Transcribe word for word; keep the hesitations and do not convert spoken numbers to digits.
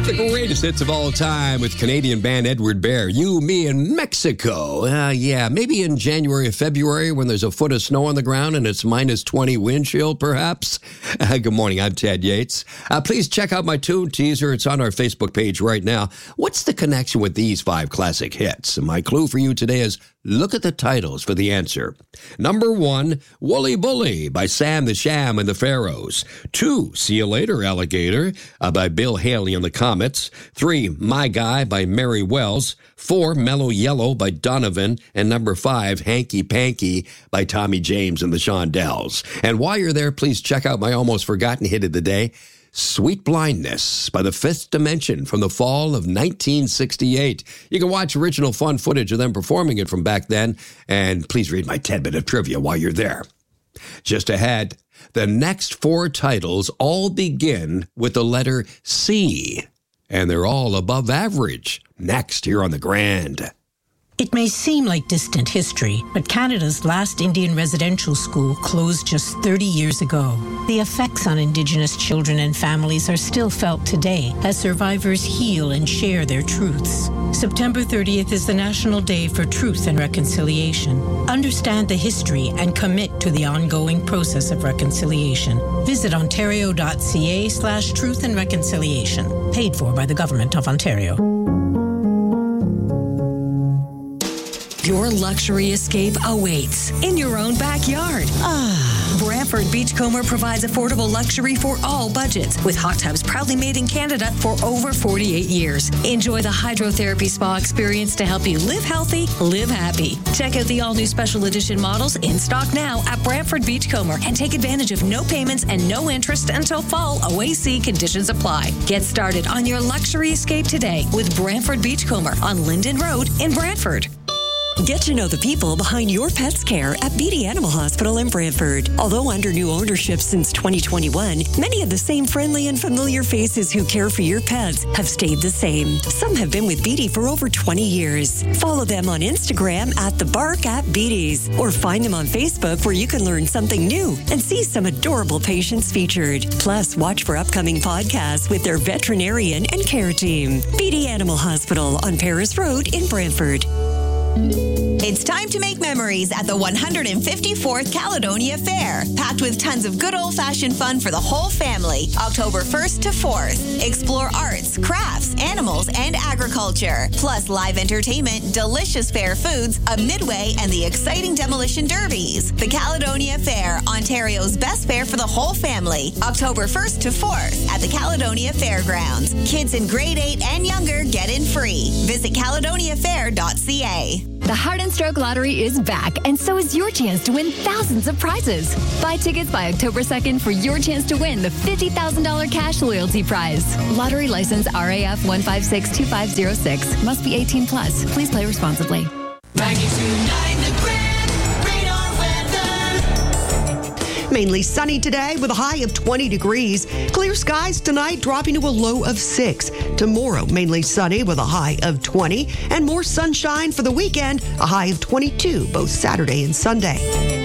The greatest hits of all time with Canadian band Edward Bear. You, Me, and Mexico. Uh, yeah, maybe in January or February when there's a foot of snow on the ground and it's minus twenty wind chill, perhaps. Uh, good morning, I'm Ted Yates. Uh, please check out my tune teaser. It's on our Facebook page right now. What's the connection with these five classic hits? And my clue for you today is look at the titles for the answer. Number one, Wooly Bully by Sam the Sham and the Pharaohs. Two, See You Later, Alligator uh, by Bill Haley and the Comets. Three, My Guy by Mary Wells. Four, Mellow Yellow by Donovan. And number five, Hanky Panky by Tommy James and the Shondells. And while you're there, please check out my almost forgotten hit of the day, Sweet Blindness by the Fifth Dimension from the fall of nineteen sixty-eight. You can watch original fun footage of them performing it from back then, and please read my ten-minute trivia while you're there. Just ahead, the next four titles all begin with the letter C, and they're all above average. Next, here on The Grand. It may seem like distant history, but Canada's last Indian residential school closed just thirty years ago. The effects on Indigenous children and families are still felt today as survivors heal and share their truths. September thirtieth is the National Day for Truth and Reconciliation. Understand the history and commit to the ongoing process of reconciliation. Visit ontario.ca slash truth and reconciliation. Paid for by the Government of Ontario. Your luxury escape awaits in your own backyard. Ah, Brantford Beachcomber provides affordable luxury for all budgets, with hot tubs proudly made in Canada for over forty-eight years. Enjoy the hydrotherapy spa experience to help you live healthy, live happy. Check out the all-new special edition models in stock now at Brantford Beachcomber and take advantage of no payments and no interest until fall. O A C conditions apply. Get started on your luxury escape today with Brantford Beachcomber on Linden Road in Brantford. Get to know the people behind your pet's care at Beatty Animal Hospital in Brantford. Although under new ownership since twenty twenty-one, many of the same friendly and familiar faces who care for your pets have stayed the same. Some have been with Beatty for over twenty years. Follow them on Instagram at The Bark at Beatty's, or find them on Facebook where you can learn something new and see some adorable patients featured. Plus, watch for upcoming podcasts with their veterinarian and care team. Beatty Animal Hospital on Paris Road in Brantford. It's time to make memories at the one hundred fifty-fourth Caledonia Fair, packed with tons of good old-fashioned fun for the whole family. October first to fourth. Explore arts, crafts, animals, and agriculture. Plus live entertainment, delicious fair foods, a midway, and the exciting demolition derbies. The Caledonia Fair, Ontario's best fair for the whole family. October first to fourth at the Caledonia Fairgrounds. Kids in grade eight and younger get in free. Visit caledonia fair dot c a. The Heart and Stroke Lottery is back, and so is your chance to win thousands of prizes. Buy tickets by October second for your chance to win the fifty thousand dollars cash loyalty prize. Lottery license R A F one five six two five zero six. Must be eighteen plus. Please play responsibly. Mainly sunny today with a high of twenty degrees. Clear skies tonight, dropping to a low of six. Tomorrow, mainly sunny with a high of twenty. And more sunshine for the weekend, a high of twenty-two, both Saturday and Sunday.